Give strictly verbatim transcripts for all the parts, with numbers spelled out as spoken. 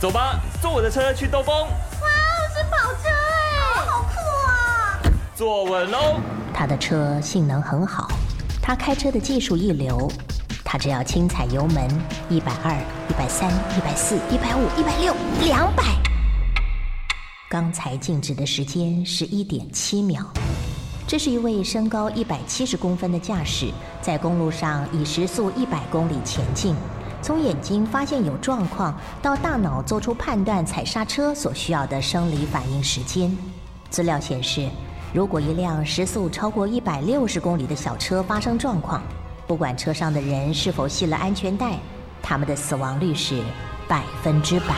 走吧，坐我的车去兜风。 哇，是跑车哎，好酷啊！ 坐稳喽。 他的车性能很好，他开车的技术一流，他只要轻踩油门，一百二、一百三、一百四、一百五、一百六、两百。刚才静止的时间是一点七秒。这是一位身高一百七十公分的驾驶，在公路上以时速一百公里前进。从眼睛发现有状况，到大脑做出判断踩刹车所需要的生理反应时间。资料显示，如果一辆时速超过一百六十公里的小车发生状况，不管车上的人是否系了安全带，他们的死亡率是百分之百。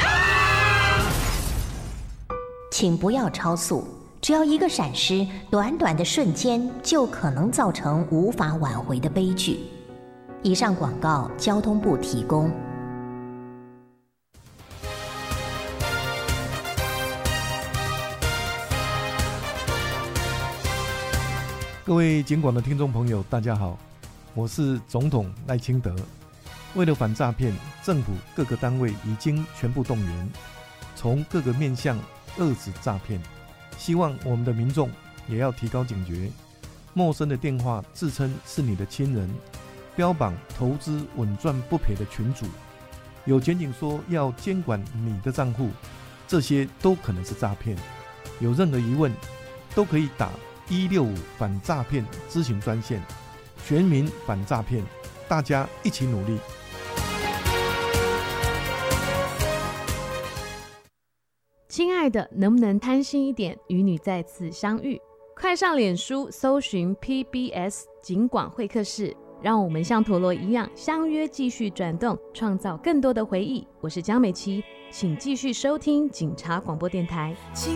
请不要超速，只要一个闪失，短短的瞬间就可能造成无法挽回的悲剧。以上广告，交通部提供。 各位警广的听众朋友，大家好，我是总统赖清德。为了反诈骗，政府各个单位已经全部动员，从各个面向遏止诈骗。希望我们的民众也要提高警觉，陌生的电话自称是你的亲人，标榜投资稳赚不赔的群组，有检警说要监管你的账户，这些都可能是诈骗。有任何疑问都可以打一六五反诈骗咨询专线，全民反诈骗，大家一起努力。 亲爱的，能不能贪心一点，与你再次相遇？快上脸书搜寻 P B S 警广会客室，让我们像陀螺一样相约，继续转动，创造更多的回忆。我是江美琪，请继续收听警察广播电台。 请